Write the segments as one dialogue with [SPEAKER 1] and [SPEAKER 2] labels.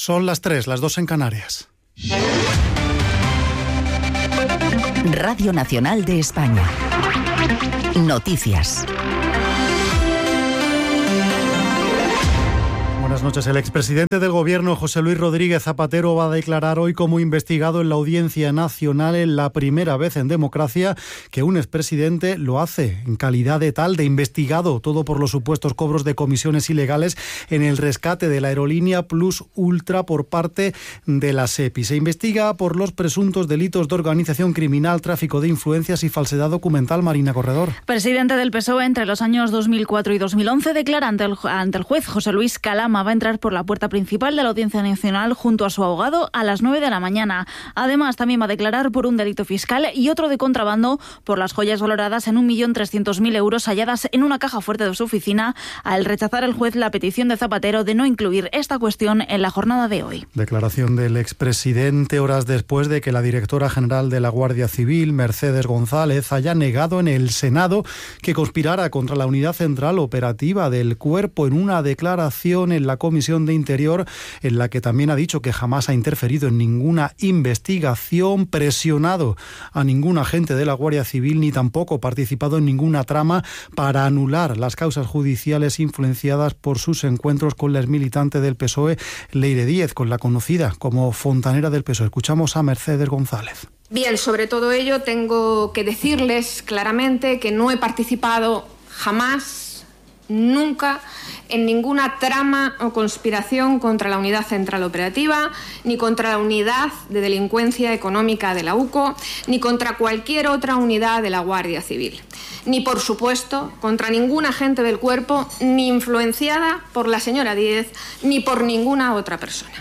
[SPEAKER 1] Son las 3, las 2 en Canarias.
[SPEAKER 2] Radio Nacional de España. Noticias.
[SPEAKER 1] Buenas noches. El expresidente del Gobierno, José Luis Rodríguez Zapatero, va a declarar hoy como investigado en la Audiencia Nacional, en la primera vez en democracia que un expresidente lo hace en calidad de tal, de investigado, todo por los supuestos cobros de comisiones ilegales en el rescate de la aerolínea Plus Ultra por parte de la SEPI. Se investiga por los presuntos delitos de organización criminal, tráfico de influencias y falsedad documental. Marina Corredor.
[SPEAKER 3] Presidente del PSOE entre los años 2004 y 2011, declara ante el juez José Luis Calama. Va a entrar por la puerta principal de la Audiencia Nacional junto a su abogado a las 9 de la mañana. Además, también va a declarar por un delito fiscal y otro de contrabando por las joyas valoradas en 1.300.000 euros halladas en una caja fuerte de su oficina, al rechazar el juez la petición de Zapatero de no incluir esta cuestión en la jornada de hoy.
[SPEAKER 1] Declaración del expresidente horas después de que la directora general de la Guardia Civil, Mercedes González, haya negado en el Senado que conspirara contra la unidad central operativa del Cuerpo, en una declaración en la Comisión de Interior, en la que también ha dicho que jamás ha interferido en ninguna investigación, presionado a ningún agente de la Guardia Civil, ni tampoco participado en ninguna trama para anular las causas judiciales influenciadas por sus encuentros con la exmilitante del PSOE, Leire Díez, con la conocida como fontanera del PSOE. Escuchamos a Mercedes González.
[SPEAKER 4] Bien, sobre todo ello tengo que decirles claramente que no he participado jamás, nunca, en ninguna trama o conspiración contra la unidad central operativa, ni contra la unidad de delincuencia económica de la UCO, ni contra cualquier otra unidad de la Guardia Civil. Ni, por supuesto, contra ningún agente del Cuerpo, ni influenciada por la señora Díez, ni por ninguna otra persona.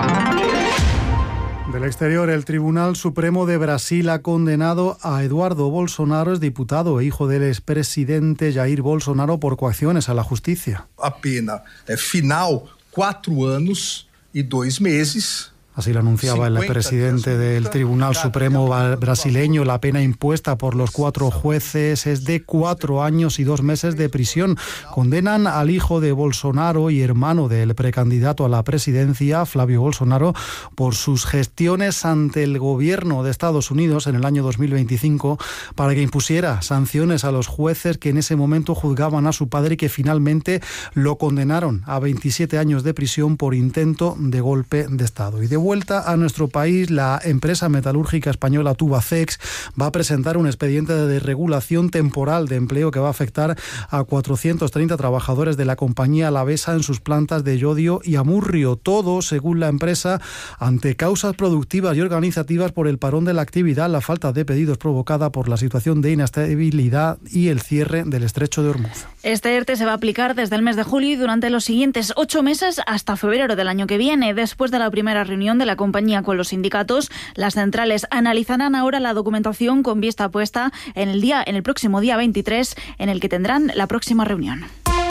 [SPEAKER 1] Del exterior, el Tribunal Supremo de Brasil ha condenado a Eduardo Bolsonaro, es diputado e hijo del expresidente Jair Bolsonaro, por coacciones a la justicia.
[SPEAKER 5] A pena final 4 años y 2 meses.
[SPEAKER 1] Así lo anunciaba el presidente del Tribunal Supremo brasileño. La pena impuesta por los 4 jueces es de 4 años y 2 meses de prisión. Condenan al hijo de Bolsonaro y hermano del precandidato a la presidencia, Flavio Bolsonaro, por sus gestiones ante el gobierno de Estados Unidos en el año 2025 para que impusiera sanciones a los jueces que en ese momento juzgaban a su padre y que finalmente lo condenaron a 27 años de prisión por intento de golpe de Estado. Y de vuelta a nuestro país, la empresa metalúrgica española Tubacex va a presentar un expediente de desregulación temporal de empleo que va a afectar a 430 trabajadores de la compañía alavesa en sus plantas de Llodio y Amurrio. Todo, según la empresa, ante causas productivas y organizativas por el parón de la actividad, la falta de pedidos provocada por la situación de inestabilidad y el cierre del estrecho de Hormuz.
[SPEAKER 3] Este ERTE se va a aplicar desde el mes de julio y durante los siguientes 8 meses hasta febrero del año que viene. Después de la primera reunión de la compañía con los sindicatos, las centrales analizarán ahora la documentación con vista puesta en el próximo día 23, en el que tendrán la próxima reunión.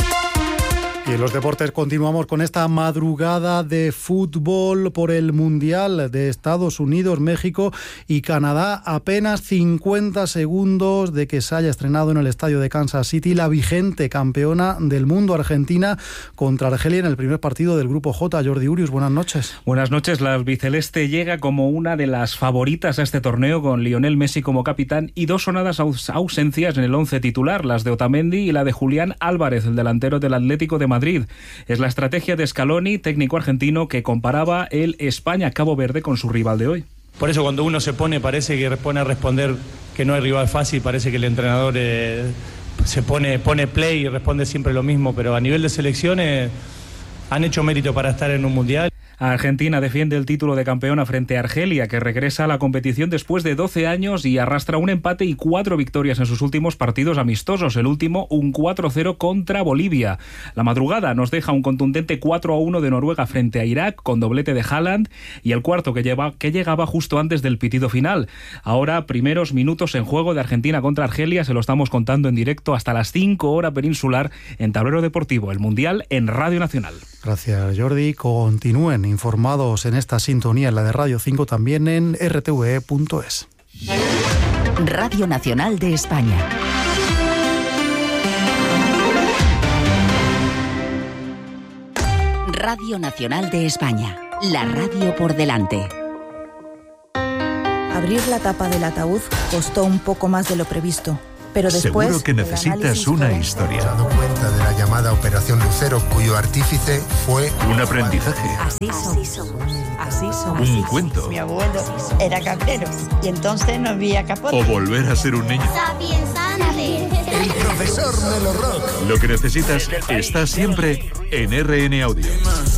[SPEAKER 1] Y en los deportes continuamos con esta madrugada de fútbol por el Mundial de Estados Unidos, México y Canadá. Apenas 50 segundos de que se haya estrenado en el estadio de Kansas City la vigente campeona del mundo, Argentina, contra Argelia en el primer partido del Grupo J. Jordi Urius, buenas noches.
[SPEAKER 6] Buenas noches. La albiceleste llega como una de las favoritas a este torneo, con Lionel Messi como capitán y 2 sonadas ausencias en el 11 titular, las de Otamendi y la de Julián Álvarez, el delantero del Atlético de Madrid. Es la estrategia de Scaloni, técnico argentino, que comparaba el España-Cabo Verde con su rival de hoy.
[SPEAKER 7] Por eso cuando uno se pone, parece que pone a responder que no hay rival fácil, parece que el entrenador se pone play y responde siempre lo mismo, pero a nivel de selecciones han hecho mérito para estar en un mundial.
[SPEAKER 6] Argentina defiende el título de campeona frente a Argelia, que regresa a la competición después de 12 años y arrastra un empate y 4 victorias en sus últimos partidos amistosos. El último, un 4-0 contra Bolivia. La madrugada nos deja un contundente 4-1 de Noruega frente a Irak, con doblete de Haaland, y el cuarto que llegaba justo antes del pitido final. Ahora, primeros minutos en juego de Argentina contra Argelia, se lo estamos contando en directo hasta las 5 horas peninsular en Tablero Deportivo, el Mundial en Radio Nacional.
[SPEAKER 1] Gracias, Jordi. Continúen informados en esta sintonía, en la de Radio 5, también en rtve.es.
[SPEAKER 2] Radio Nacional de España. Radio Nacional de España. La radio por delante.
[SPEAKER 8] Abrir la tapa del ataúd costó un poco más de lo previsto, pero después...
[SPEAKER 9] Seguro que necesitas una historia.
[SPEAKER 10] Se ha dado cuenta de la llamada Operación Lucero, cuyo artífice fue...
[SPEAKER 9] Un aprendizaje.
[SPEAKER 11] Así somos.
[SPEAKER 9] Un cuento.
[SPEAKER 11] Mi abuelo era cabrero y entonces no había capote.
[SPEAKER 9] O volver a ser un niño.
[SPEAKER 10] El profesor Melo Rock.
[SPEAKER 9] Lo que necesitas está siempre en RN Audio.